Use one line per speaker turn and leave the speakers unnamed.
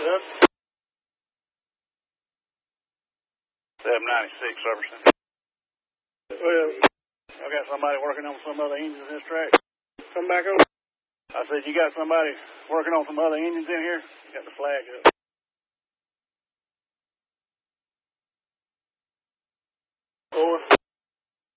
Good. 796, Robertson.
Well,
I got somebody working on some other engines in this track.
come back over.
I said, you got somebody working on some other engines in here? You got the flag up.